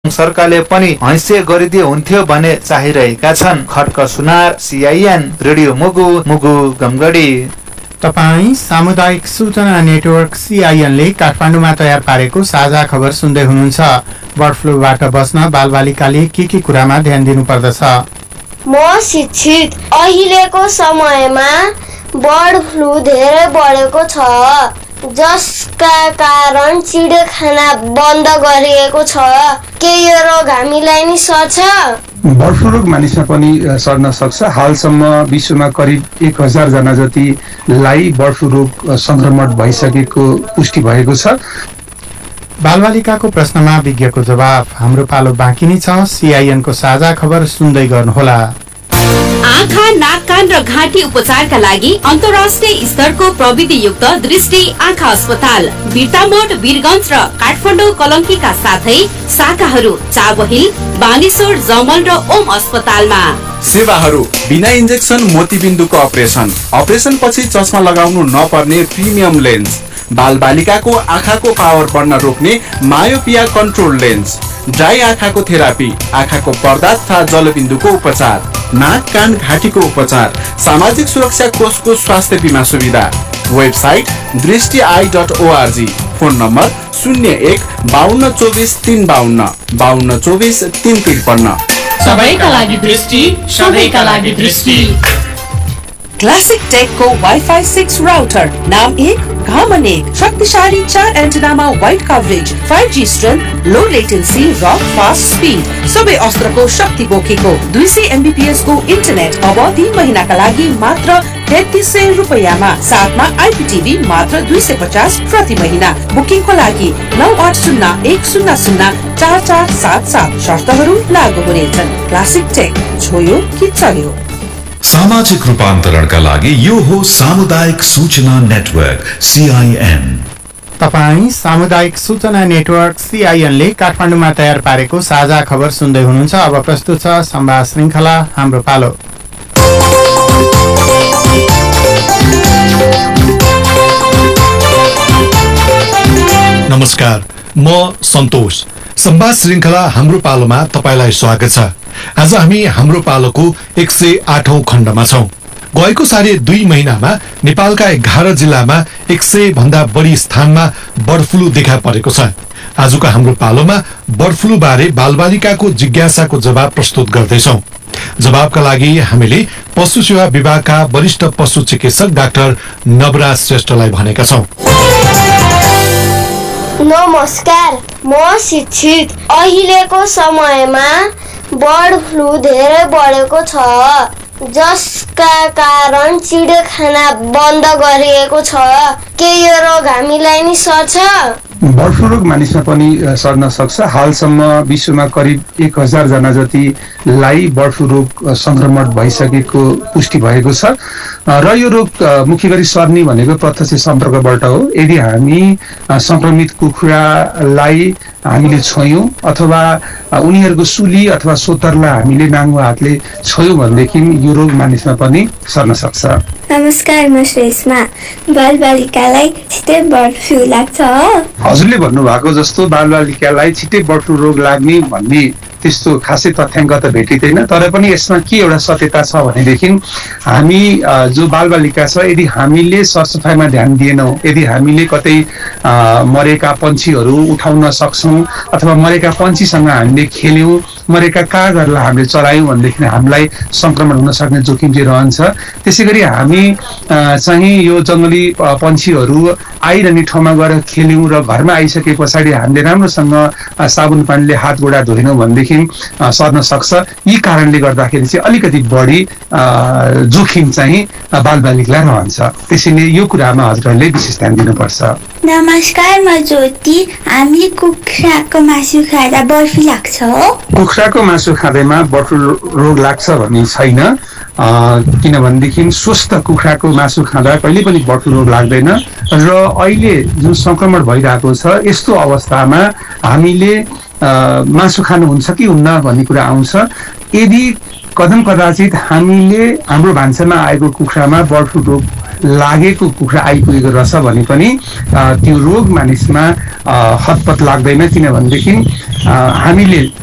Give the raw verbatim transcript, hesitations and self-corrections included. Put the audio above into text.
सरकारले पनि हैसियत गरिदिए हुन्थ्यो भने चाहिरहेका छन्। खड्क सुनार, सीआईएन, रेडियो मुगु, मुगु गमगढी। तपाई सामुदायिक सूचना नेटवर्क सीआईएन ले काठमाडौँमा तयार पारेको साझा खबर सुन्दै हुनुहुन्छ। बर्ड फ्लूबाट बच्न बालबालिकाले के के कुरामा ध्यान दिनु पर्दछ? म शिक्षित। अहिलेको समयमा बर्ड फ्लू धेरै बढेको छ, जसका कारण चिडियाखाना बन्द गरिएको छ। के यो रोग हामीलाई नि सर्छ? बर्ड फ्लू रोग मानिसमा पनि सर्न सक्छ। हालसम्म विश्वमा करिब एक हजार जना जतिलाई बर्ड फ्लू रोग संक्रमण भइसकेको पुष्टि भएको छ। बालबालिकाको प्रश्नमा विज्ञको जवाब। हाम्रो पालो बाँकी नै छ। सीआईएन को साझा खबर सुन्दै गर्नुहोला। आँखा, नाक, कान र घाँटी उपचारका लागि अन्तर्राष्ट्रिय स्तरको प्रविधियुक्त दृष्टि आँखा अस्पताल बिर्तामोड, वीरगञ्ज र काठमाडौँ कलङ्कीका साथै शाखाहरू चाबहिल, बानेश्वर, जमल र ओम अस्पतालमा। सेवाहरू बिना इन्जेक्सन मोतीबिन्दुको अपरेसन, अपरेसन पछि चस्मा लगाउनु नपर्ने प्रिमियम लेन्स, बाल बालिकाको आँखाको पावर बढ्न रोक्ने मायोपिया कन्ट्रोल लेन्स, ड्राई आँखाको थेरापी, आँखाको पर्दा तथा जलबिन्दुको उपचार, नाक, कान, घाँटीको उपचार, सामाजिक सुरक्षा कोषको स्वास्थ्य बिमा सुविधा। वेबसाइट दृष्टि I dot ORG. Phone number शून्य एक बाहन्न चौबिस तीन बाहन्न बाहन्न चौबिस तीन त्रिपन्न। सबैका लागि दृष्टि, सबैका लागि दृष्टि। क्लासिक टेक को वाइफाई सिक्स राउटर, नाम एक काम अनेक, शक्तिशाली चार एन्टेनामा wide coverage, five G strength, लो लेटेन्सी र फास्ट स्पिड, सबै अस्त्रको शक्ति बोकेको दुई सय एमबीपीएस को इन्टरनेट अब तीन महिनाका लागि मात्र तेत्तीस सय रुपैयाँमा, साथमा आइपीटीभी मात्र दुई सय पचास प्रति महिना। बुकिङको लागि नौ आठ शून्य एक शून्य शून्य चार चार सात सात। शर्तहरू लागू हुनेछन्। क्लासिक टेक, छोयो कि चल्यो। सामाजिक रूपान्तरणका लागि यो हो सामुदायिक सूचना नेटवर्क सीआईएन। तपाई सामुदायिक सूचना नेटवर्क सीआईएन ले काठमाडौँमा तयार पारेको साझा खबर सुन्दै हुनुहुन्छ। अब प्रस्तुत छ संवाद श्रृंखला हाम्रो पालो। नमस्कार, म सन्तोष। संवाद श्रृंखला हाम्रो पालोमा तपाईलाई स्वागत छ। आज हामी हाम्रो पालोको एक सय आठौं खण्डमा छौं। गएको साढे दुई महिनामा नेपालका एघार जिल्लामा एक सय भन्दा बढी स्थानमा बर्ड फ्लू देखा परेको छ। आजको हाम्रो पालोमा बर्ड फ्लू बारे बालबालिकाको जिज्ञासाको जवाब प्रस्तुत गर्दैछौं। जवाबका लागि हामीले पशु सेवा विभागका वरिष्ठ पशु चिकित्सक डाक्टर नवराज श्रेष्ठलाई भनेका छौं। नमस्कार, म शिक्षित। अहिलेको समयमा बर्ड फ्लू धेरै बढेको छ, जसका कारण चिडियाखाना बन्द गरिएको छ। के यो रोग हामीलाई नि सर्छ? बर्ड फ्लू रोग मानिसमा पनि सर्न सक्छ। हालसम्म विश्वमा करिब एक हजार जना जतिलाई बर्ड फ्लू रोग संक्रमण भइसकेको पुष्टि भएको छ र यो रोग मुख्य गरी सर्ने भनेको प्रत्यक्ष सम्पर्कबाट हो। यदि हामी संक्रमित कुखुरालाई हामीले छोयौं अथवा उनीहरूको सुली अथवा सोतरलाई हामीले नाङ्गो हातले छोयौं भनेदेखि यो रोग मानिसमा पनि सर्न सक्छ। नमस्कार, म श्रेष्मा। बालबालिकालाई छिटै बर्ड फ्लू लाग्छ? हजुरले भन्नुभएको जस्तो बालबालिकालाई छिटै बर्ड फ्लू रोग लाग्ने भन्ने त्यस्तो खासै तथ्याङ्क त भेटिँदैन, तर पनि यसमा के एउटा सत्यता छ भनेदेखि हामी जो बालबालिका छ, यदि हामीले सरसफाइमा ध्यान दिएनौँ, यदि हामीले कतै मरेका पन्छीहरू उठाउन सक्छौँ अथवा मरेका पन्छीसँग हामीले खेल्यौँ, मरेका कागहरूलाई हामीले चलायौँ भनेदेखि हामीलाई संक्रमण हुन सक्ने जोखिम चाहिँ रहन्छ। त्यसै गरी हामी चाहिँ यो जङ्गली पन्छीहरू आइरहने ठाउँमा गएर खेल्यौँ र घरमा आइसके पछाडि हामीले राम्रोसँग साबुन पानीले हात गोडा धोएनौँ भनेदेखि सर्न सक्छ। यी कारणले गर्दाखेरि चाहिँ अलिकति बढी जोखिम चाहिँ बालबालिकालाई रहन्छ। त्यसैले यो कुरामा हजुरहरूले विशेष ध्यान दिनुपर्छ। नमस्कार, म ज्योति। हामी कुखुराको मासु खाँदा बर्ड फ्लू लाग्छ? कुखुराको मासु खाँदैमा बर्ड फ्लू रोग लाग्छ भन्ने छैन, किनभनेदेखि स्वस्थ कुखुराको मासु खाँदा कहिले पनि बर्ड फ्लू रोग लाग्दैन र अहिले जुन संक्रमण भइरहेको छ यस्तो अवस्थामा हामीले मासु खानुहुन्छ कि हुन्न भन्ने कुरा आउँछ। यदि कदम कदाचित हामीले हाम्रो भान्सामा आएको कुखुरामा बर्ड फ्लू रोग लागेको कुखुरा आइपुगेको रहेछ भने पनि त्यो रोग मानिसमा हतपत लाग्दैन, किनभनेदेखि हामीले